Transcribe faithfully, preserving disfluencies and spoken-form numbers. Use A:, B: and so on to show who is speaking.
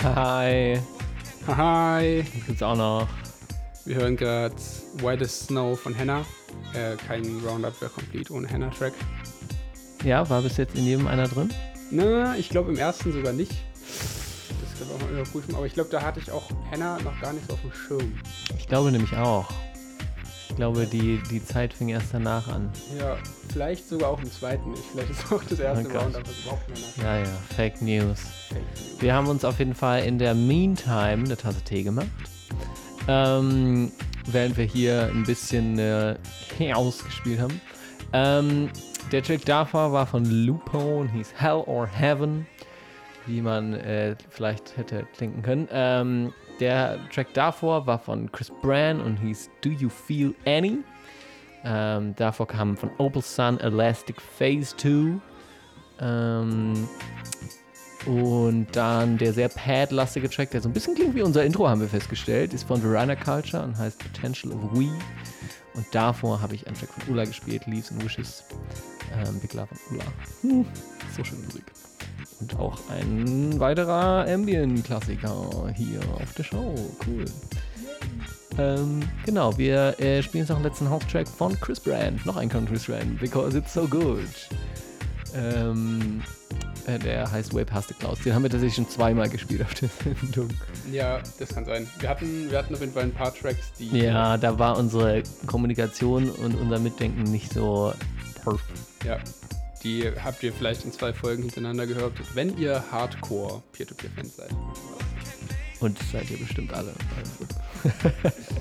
A: Hi.
B: Hi.
A: Das gibt's auch noch.
B: Wir hören gerade White as Snow von Henna. Äh, kein Roundup wäre complete ohne Henna-Track.
A: Ja, war bis jetzt in jedem einer drin?
B: Na, ich glaube im ersten sogar nicht. Das können wir auch mal überprüfen. Aber ich glaube, da hatte ich auch Henna noch gar nicht so auf dem Schirm.
A: Ich glaube nämlich auch. Ich glaube, die, die Zeit fing erst danach an.
B: Ja, vielleicht sogar auch im zweiten nicht. Vielleicht ist auch das erste
A: Oh
B: Roundup, was überhaupt keiner hat.
A: Ja, ja, Fake News.
B: Fake News.
A: Wir haben uns auf jeden Fall in der Meantime eine Tasse Tee gemacht. Ähm, während wir hier ein bisschen äh, Chaos gespielt haben. Ähm, der Track davor war von Lupo und hieß Hell or Heaven, wie man äh, vielleicht hätte denken können. Ähm, der Track davor war von Chris Brand und hieß Do You Feel Any? Ähm, davor kam von Opal Sun Elastic Phase zwei. Ähm, und dann der sehr pad-lastige Track, der so ein bisschen klingt wie unser Intro, haben wir festgestellt, ist von Verena Culture und heißt Potential of We. Und davor habe ich einen Track von Ulla gespielt, Leaves and Wishes. Ähm, Big Love von Ulla. Hm, so schöne Musik. Und auch ein weiterer Ambient-Klassiker hier auf der Show. Cool. Ähm, genau, wir äh, spielen jetzt noch einen letzten House-Track von Chris Brand. Noch ein von Chris Brand, because it's so good. Ähm, äh, der heißt Way Past the Clouds. Den haben wir tatsächlich schon zweimal gespielt auf der Sendung.
B: Ja, das kann sein. Wir hatten, wir hatten auf jeden Fall ein paar Tracks, die...
A: Ja, da war unsere Kommunikation und unser Mitdenken nicht so perfekt.
B: Ja, die habt ihr vielleicht in zwei Folgen hintereinander gehört, wenn ihr Hardcore Peer-to-Peer-Fans seid.
A: Und seid ihr bestimmt alle. Also.